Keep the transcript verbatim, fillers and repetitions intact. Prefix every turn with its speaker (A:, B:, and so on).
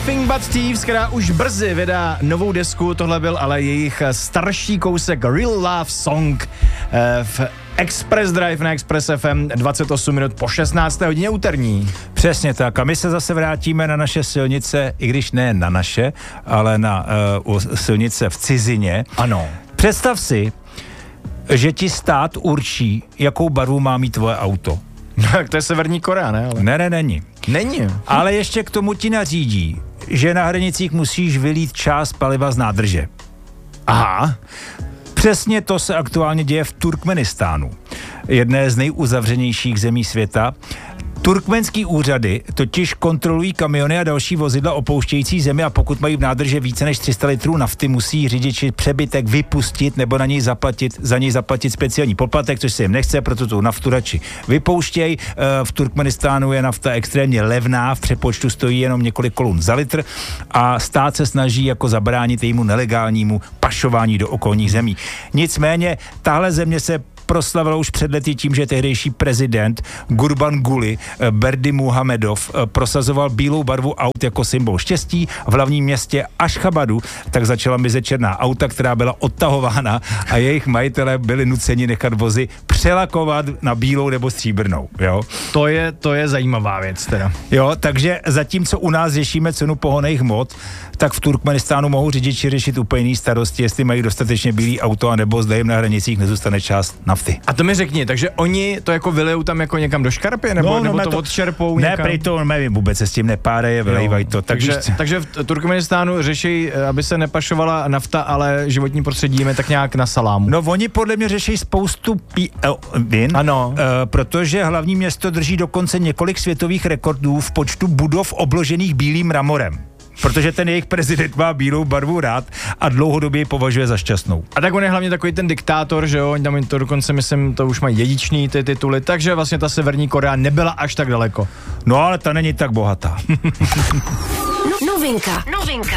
A: Nothing But Thieves, která už brzy vydá novou desku, tohle byl ale jejich starší kousek Real Love Song v Express Drive na Express F M dvacet osm minut po šestnácté hodině úterní.
B: Přesně tak. A my se zase vrátíme na naše silnice, i když ne na naše, ale na uh, silnice v cizině.
A: Ano.
B: Představ si, že ti stát určí, jakou barvu má mít tvoje auto.
A: Tak to je Severní Korea, ne? Ale...
B: Ne, ne, není.
A: Není.
B: Ale ještě k tomu ti nařídí, že na hranicích musíš vylít část paliva z nádrže.
A: Aha.
B: Přesně to se aktuálně děje v Turkmenistánu, jedné z nejuzavřenějších zemí světa. Turkmenský úřady totiž kontrolují kamiony a další vozidla opouštějící zemi a pokud mají v nádrže více než tři sta litrů nafty, musí řidiči přebytek vypustit nebo na něj zaplatit, za něj zaplatit speciální poplatek, což se jim nechce, proto tu naftu radši vypouštěj. V Turkmenistánu je nafta extrémně levná, v přepočtu stojí jenom několik korun za litr a stát se snaží jako zabránit jejímu nelegálnímu pašování do okolních zemí. Nicméně tahle země se proslavila už před lety tím, že tehdejší prezident Gurbanguly Berdimuhamedov prosazoval bílou barvu aut jako symbol štěstí. V hlavním městě Ašchabadu tak začala mizet černá auta, která byla odtahována a jejich majitelé byli nuceni nechat vozy přelakovat na bílou nebo stříbrnou. Jo?
A: To je, to je zajímavá věc teda.
B: Jo, takže zatímco u nás řešíme cenu pohonných hmot, tak v Turkmenistánu mohou řidiči řešit úplně jiný starosti, jestli mají dostatečně bílý auto, anebo zda jim na hranicích nezůstane část nafty.
A: A to mi řekni, takže oni to jako vylejou tam jako někam do škarpy, nebo,
B: no,
A: nebo
B: no,
A: to,
B: to
A: odčerpou
B: ne,
A: někam?
B: Ne, to nevím, vůbec se s tím nepáreje, vylejvají to.
A: Takže,
B: takže,
A: takže v Turkmenistánu řeší, aby se nepašovala nafta, ale životní prostředí jíme tak nějak na salámu.
B: No oni podle mě řeší spoustu pí, uh, vin,
A: ano.
B: Uh, protože hlavní město drží dokonce několik světových rekordů v počtu budov obložených bílým mramorem. Protože ten jejich prezident má bílou barvu rád a dlouhodobě ji považuje za šťastnou.
A: A tak on je hlavně takový ten diktátor, že jo, oni tam to dokonce, myslím, to už mají dědičný ty tituly, takže vlastně ta Severní Korea nebyla až tak daleko.
B: No ale ta není tak bohatá.
C: Novinka, novinka